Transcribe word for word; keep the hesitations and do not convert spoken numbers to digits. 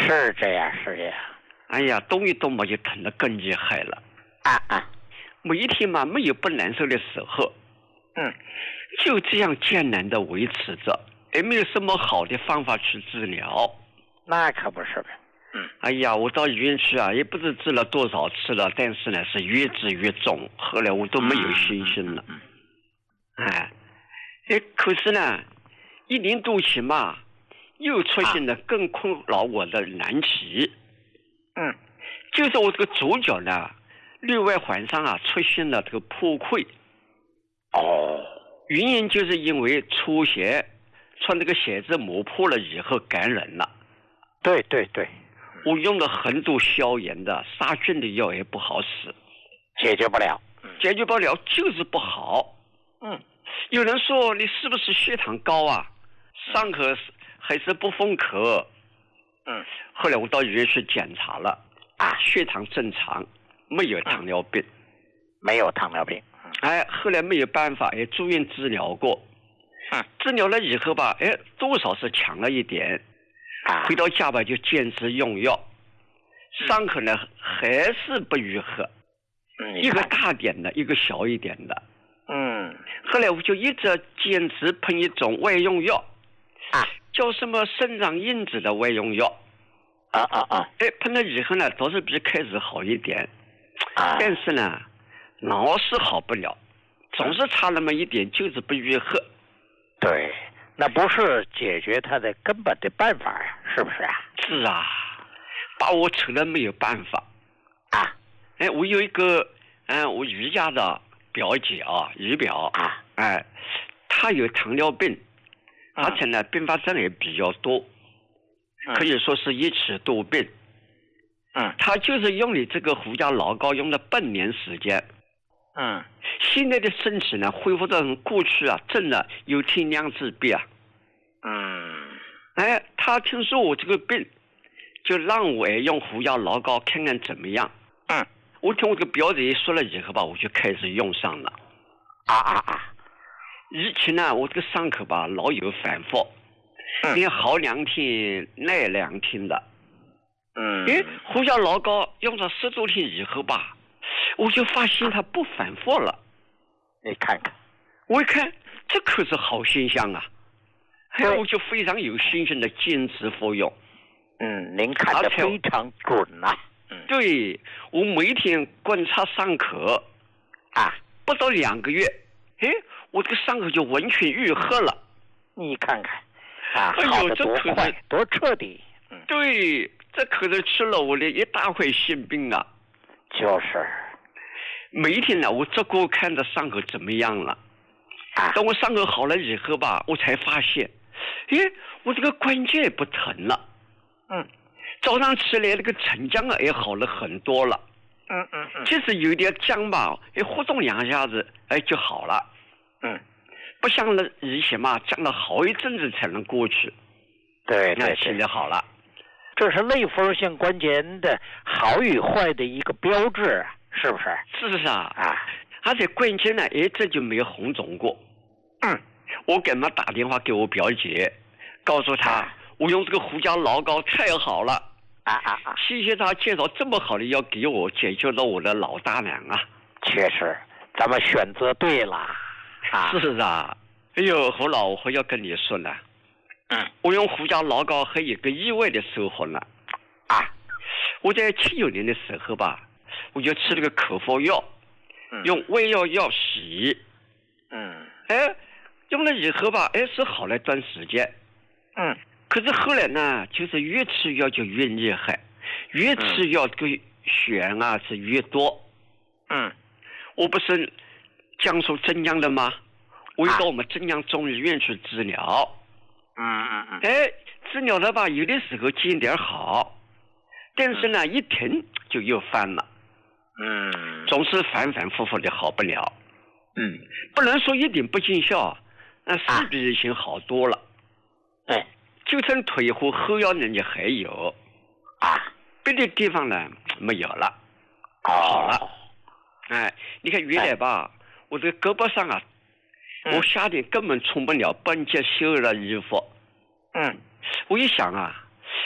是这样，是这样。 哎呀，动一动嘛就疼得更厉害了。 啊啊， 每一天嘛没有不难受的时候。 嗯， 就这样艰难的维持着，也没有什么好的方法去治疗。 那可不是呗。 嗯，哎呀，我到医院去啊，也不知治了多少次了，但是呢是越治越重，后来我都没有信心了。 嗯， 哎，哎，可是呢，一年多前嘛，又出现了更困扰我的难题。 嗯， 就是我这个左脚呢，内外环上啊出现了这个破溃。 哦， 原因就是因为出血，穿这个鞋子磨破了以后感染了。 对对对。 我用了很多消炎的、杀菌的药也不好使， 解决不了， 解决不了就是不好。 嗯， 有人说你是不是血糖高啊？上课还是不封口？ 嗯， 后来我到医院去检查了，啊，血糖正常，没有糖尿病， 没有糖尿病。 哎，后来没有办法，也住院治疗过。 嗯， 治疗了以后吧，哎，多少是强了一点。 啊， 回到家吧就坚持用药，伤口呢还是不愈合， 嗯， 一个大点的，一个小一点的。 嗯， 后来我就一直坚持喷一种外用药， 啊， 叫什么生长因子的外用药。 啊啊啊！ 哎，喷了以后呢，倒是比开始好一点， 啊， 但是呢，老是好不了，总是差那么一点，就是不愈合。 对。那不是解决它的根本的办法呀，是不是啊？ 是啊，把我扯了没有办法啊！ 哎，我有一个嗯，我姨家的表姐啊，姨表啊， 哎，她有糖尿病，而且呢并发症也比较多， 嗯、 可以说是一起多病。 嗯， 她就是用你这个胡椒老膏用了半年时间。 嗯， 现在的身体呢，恢复到过去啊，真的有天良之别啊。 嗯， 哎，他听说我这个病，就让我用胡椒老膏看看怎么样。 嗯， 我听我这个表姐说了以后吧，我就开始用上了。 啊啊啊！ 以前呢，我这个伤口吧老有反复， 嗯， 你好两天耐两天的。 嗯， 哎，胡椒老膏用了十多天以后吧，我就发现它不反复了。 你看看， 我一看，这可是好现象啊！哎，我就非常有信心的坚持服用。 嗯，您看得非常准呐、啊。 嗯，对，我每天观察伤口， 啊， 不到两个月，哎，我这个伤口就完全愈合了。 你看看，啊， 哎呦，这可快，多彻底！ 嗯，对，这可是吃了我的一大块心病啊。 就是， 每一天呢，我只顾看着伤口怎么样了。 啊， 等我伤口好了以后吧，我才发现，哎，我这个关节也不疼了。 嗯。 早上起来那个沉僵啊也好了很多了， 嗯嗯嗯， 其实有点僵吧，哎，活动两下子，哎就好了， 嗯， 不像那以前嘛，僵了好一阵子才能过去。 对对对，现在好了， 这是类风性关节炎的好与坏的一个标志，是不是？ 是啊， 啊， 而且关键呢，哎，这就没有红肿过。 嗯， 我给他打电话给我表姐，告诉她、啊、我用这个胡椒老膏太好了。 啊啊啊！ 谢谢他介绍这么好的药给我，解决了我的老大难啊！ 确实，咱们选择对了啊！ 是啊，哎呦，侯老，我要跟你说了， 嗯， 我用胡椒老膏还有一个意外的收获呢。 啊， 我在七九年的时候吧，我就吃了个口服药， 嗯、 用胃药药洗， 嗯， 哎，用了以后吧，哎，是好了一段时间， 嗯。 可是后来呢，就是越吃药就越厉害，越吃药这个血啊是越多。 嗯， 我不是江苏镇江的吗？我又到我们镇江中医院去治疗。 嗯嗯嗯。 哎，治疗了吧，有的时候见点好，但是呢，一停就又犯了。 嗯， 总是反反复复的好不了。 嗯， 不能说一点不见效，那是比以前好多了。 哎、啊。 就剩腿和后腰呢，你还有啊， 别的地方呢没有了， 哦、 好了。哎，你看原来吧，哎、我这个胳膊上啊，嗯、我夏天根本穿不了半截袖的衣服。 嗯， 我一想啊，